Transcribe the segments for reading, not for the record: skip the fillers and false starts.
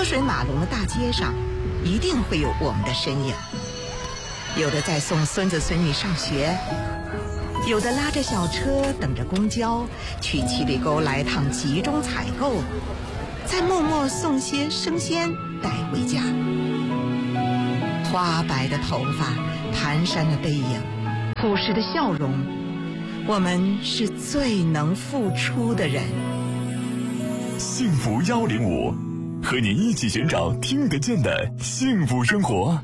水马龙的大街上，一定会有我们的身影。有的在送孙子孙女上学，有的拉着小车等着公交去七里沟来趟集中采购，再默默送些生鲜带回家。花白的头发，蹒跚的背影，朴实的笑容，我们是最能付出的人。 幸福105，和你一起寻找听得见的幸福生活。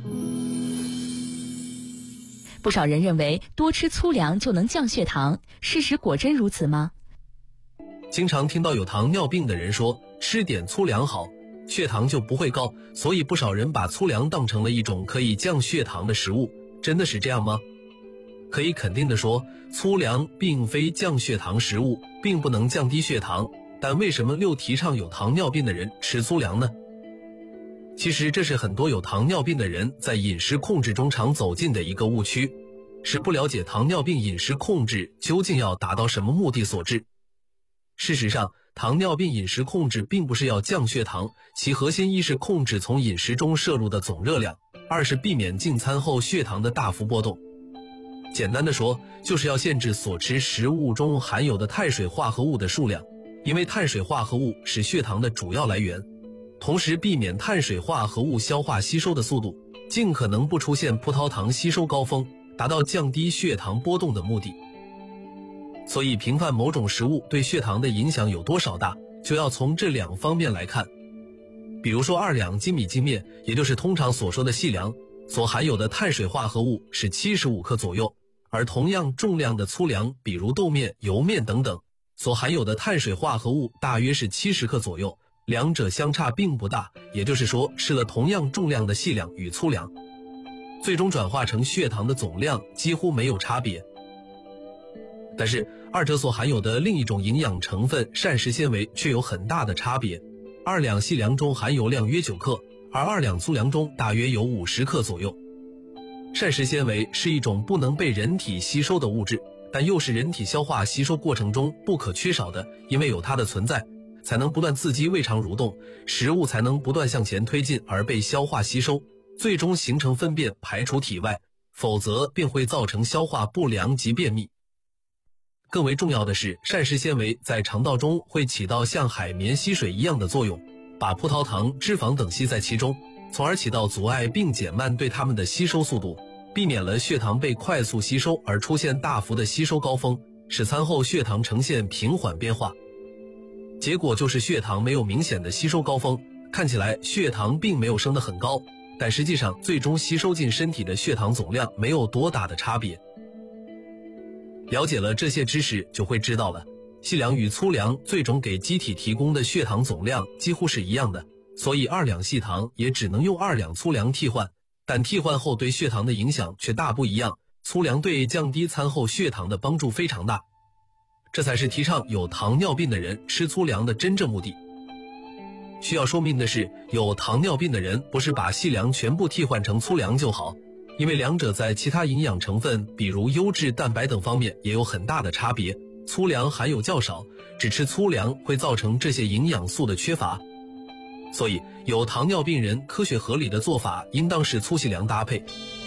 不少人认为多吃粗粮就能降血糖，事实果真如此吗？ 经常听到有糖尿病的人说吃点粗粮好，血糖就不会高，所以不少人把粗粮当成了一种可以降血糖的食物。真的是这样吗？可以肯定地说，粗粮并非降血糖食物，并不能降低血糖，但为什么又提倡有糖尿病的人吃粗粮呢？其实这是很多有糖尿病的人在饮食控制中常走进的一个误区，是不了解糖尿病饮食控制究竟要达到什么目的所致。事实上，糖尿病饮食控制并不是要降血糖，其核心一是控制从饮食中摄入的总热量，二是避免进餐后血糖的大幅波动。简单的说，就是要限制所吃食物中含有的碳水化合物的数量，因为碳水化合物是血糖的主要来源。同时避免碳水化合物消化吸收的速度，尽可能不出现葡萄糖吸收高峰，达到降低血糖波动的目的。所以频繁某种食物对血糖的影响有多少大，就要从这两方面来看。比如说2两精米精面，也就是通常所说的细粮，所含有的碳水化合物是75克左右，而同样重量的粗粮，比如豆面、油面等等，所含有的碳水化合物大约是70克左右，两者相差并不大，也就是说吃了同样重量的细粮与粗粮，最终转化成血糖的总量几乎没有差别。但是二者所含有的另一种营养成分膳食纤维却有很大的差别，2两细粮中含有量约9克，而2两粗粮中大约有50克左右。膳食纤维是一种不能被人体吸收的物质，但又是人体消化吸收过程中不可缺少的，因为有它的存在，才能不断刺激胃肠蠕动，食物才能不断向前推进而被消化吸收，最终形成粪便排出体外，否则便会造成消化不良及便秘。更为重要的是，膳食纤维在肠道中会起到像海绵吸水一样的作用，把葡萄糖、脂肪等吸在其中，从而起到阻碍并减慢对它们的吸收速度，避免了血糖被快速吸收而出现大幅的吸收高峰，使餐后血糖呈现平缓变化。结果就是血糖没有明显的吸收高峰，看起来血糖并没有升得很高，但实际上最终吸收进身体的血糖总量没有多大的差别。了解了这些知识，就会知道了，细粮与粗粮最终给机体提供的血糖总量几乎是一样的，所以2两细糖也只能用2两粗粮替换，但替换后对血糖的影响却大不一样，粗粮对降低餐后血糖的帮助非常大。这才是提倡有糖尿病的人吃粗粮的真正目的。需要说明的是，有糖尿病的人不是把细粮全部替换成粗粮就好，因为两者在其他营养成分，比如优质蛋白等方面也有很大的差别，粗粮含有较少，只吃粗粮会造成这些营养素的缺乏。所以有糖尿病人科学合理的做法应当是粗细粮搭配，